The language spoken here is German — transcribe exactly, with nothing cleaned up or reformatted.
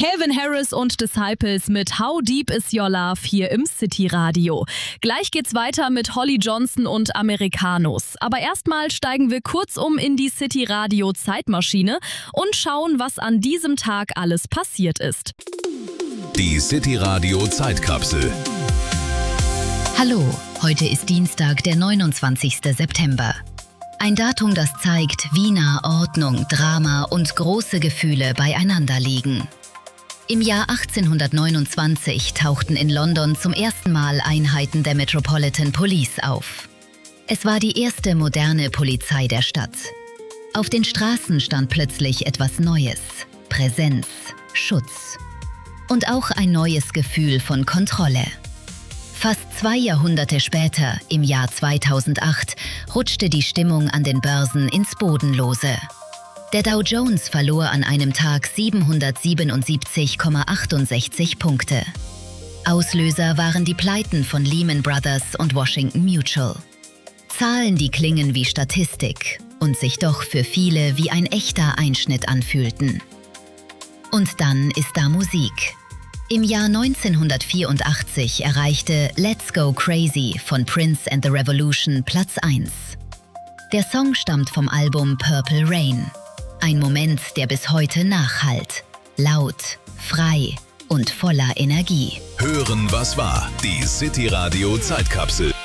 Calvin Harris und Disciples mit How Deep Is Your Love hier im City Radio. Gleich geht's weiter mit Holly Johnson und Americanos. Aber erstmal steigen wir kurz um in die City Radio Zeitmaschine und schauen, was an diesem Tag alles passiert ist. Die City Radio Zeitkapsel. Hallo, heute ist Dienstag, der neunundzwanzigste September. Ein Datum, das zeigt, wie nah Ordnung, Drama und große Gefühle beieinander liegen. Im Jahr achtzehnhundertneunundzwanzig tauchten in London zum ersten Mal Einheiten der Metropolitan Police auf. Es war die erste moderne Polizei der Stadt. Auf den Straßen stand plötzlich etwas Neues: Präsenz, Schutz und auch ein neues Gefühl von Kontrolle. Fast zwei Jahrhunderte später, im Jahr zweitausendacht, rutschte die Stimmung an den Börsen ins Bodenlose. Der Dow Jones verlor an einem Tag siebenhundertsiebenundsiebzig Komma achtundsechzig Punkte. Auslöser waren die Pleiten von Lehman Brothers und Washington Mutual. Zahlen, die klingen wie Statistik und sich doch für viele wie ein echter Einschnitt anfühlten. Und dann ist da Musik. Im Jahr neunzehnhundertvierundachtzig erreichte Let's Go Crazy von Prince and the Revolution Platz eins. Der Song stammt vom Album Purple Rain. Ein Moment, der bis heute nachhallt. Laut, frei und voller Energie. Hören, was war. Die City Radio Zeitkapsel.